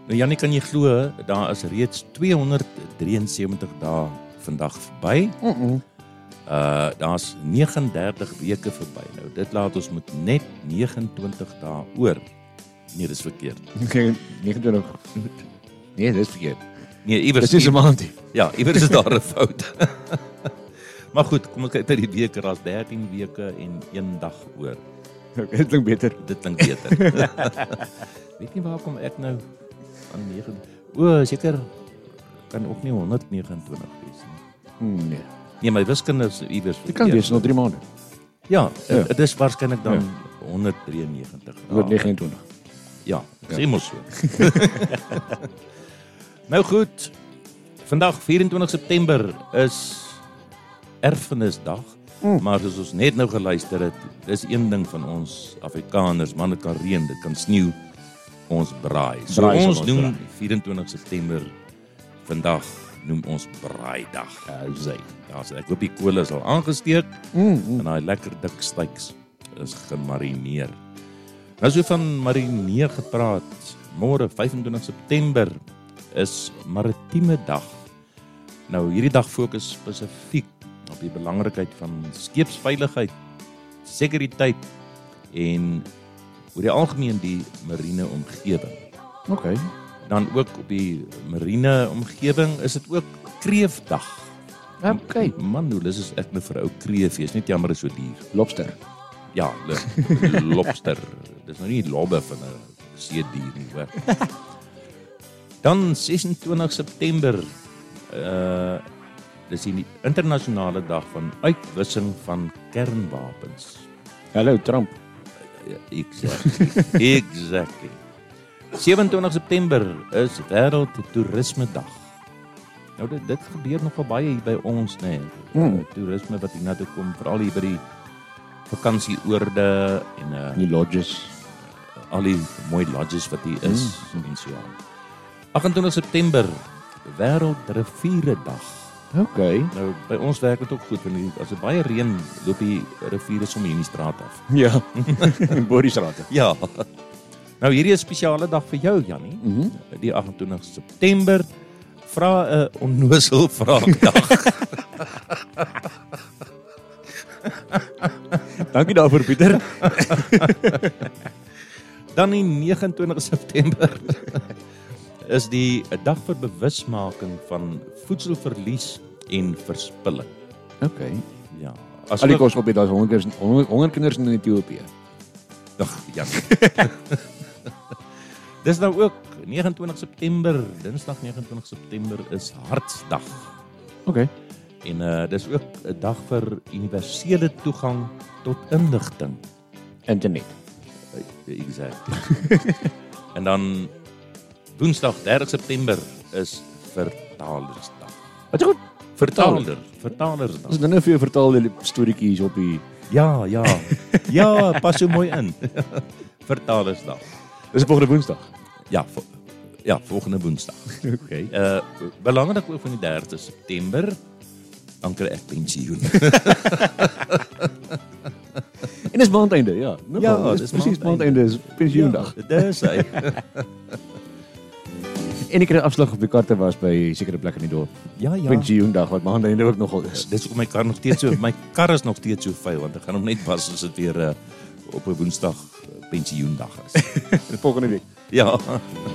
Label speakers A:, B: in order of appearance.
A: Nou Jannie, kan jy glo, daar is reeds 273 dae vandag verby. Daar's 39 weke verby. Nou dit laat ons met net 29 dae oor. Nee, dis verkeerd.
B: 29. Nee, dis verkeerd.
A: Nee, iewers.
B: Dis 'n maand.
A: Ja, iewers is daar 'n fout. Maar goed, kom ons kyk na die weke, daar's 13 weke en 1 dag oor.
B: Okay, dit klink beter.
A: Dit klink beter. Weet nie waar kom ek nou aan 9. Seker kan ook nie 129 wees nie.
B: Nee.
A: Nee, my wiskunde is iewers.
B: Dit kan wees nog 3 maande.
A: Ja, dit is waarskynlik dan 193.
B: 129.
A: Ja, sê mos so. Nou goed. Vandag 24 September is Erfenisdag, maar soos ons net nou geluister het, dis een ding van ons Afrikaners, man, dit kan reën, dit kan sneeu, ons braai. So ons noem 24 September vandag noem ons braaidag. Ja, so ek hoop die kool is al aangesteek en daai lekker dik steaks is gemarineer. Nou so van marineer gepraat, môre 25 September is Maritieme Dag. Nou hierdie dag fokus spesifiek op die belangrikheid van skeepsveiligheid, sekuriteit en oor die algemeen die marine omgewing.
B: Okay.
A: Dan ook op die marine omgewing is dit ook kreefdag.
B: Okay.
A: Man, hoe lus is ek nou vir 'n ou kreefees, net jammer is so duur.
B: Lobster.
A: Ja, lobster. Dis nou nie lobbe van 'n seedier nie, hoor. Dan 26 September dis die internasionale dag van uitwissing van kernwapens.
B: Hallo Trump.
A: Exactly. 27 September is Wêreld Toerisme Dag. Nou dit gebeur nogal baie hier by ons, né? Toerisme wat hiernatoe kom, veral hier by die vakansieoorde en
B: die lodges,
A: al die mooi lodges wat hier is en so aan. 28 September Wêreld Riviere Dag.
B: Okay.
A: Nou by ons werk dit ook goed want as dit baie reën loop die riviere sommer hier in die straat af.
B: Ja. In Boeriestrate.
A: Ja. Nou hierdie is 'n spesiale dag vir jou, Jannie. Die 28 September vra 'n onnoosel vraagdag.
B: Dankie daarvoor, Pieter.
A: Dan die 29 September is die dag vir bewusmaking van voedselverlies en verspilling.
B: Okay.
A: Ja.
B: Al die kos op dit, daar's honger kinders in Ethiopië.
A: Ag, ja. Dis nou ook 29 September, Dinsdag 29 September is Hartsdag.
B: Okay.
A: En dis ook 'n dag vir universele toegang tot inligting.
B: Internet.
A: Exactly. En dan Woensdag 30 September is Vertalersdag.
B: Wat is goed?
A: Vertalersdag.
B: Dis nou vir jou vertaalde storieetjies op die
A: Ja. Ja, pas so mooi in. Vertalersdag.
B: Dis volgende Woensdag.
A: Ja, volgende Woensdag.
B: Okay.
A: Belangrik ook van die 30 September dan kry ek pensioen.
B: En dis maandeinde, ja.
A: Ja,
B: dis presies maandeinde, is pensioendag.
A: Ja, dis hy.
B: En ek kry 'n afslag op die kaarte was by sekere plekke in die dorp.
A: Ja.
B: Pensioendag wat maandeinde ook nogal is.
A: Dis hoekom my kar nog steeds so, my kar is nog steeds so vuil want ek gaan hom net was as dit weer op 'n Woensdag pensioendag is.
B: Volgende week.
A: Ja.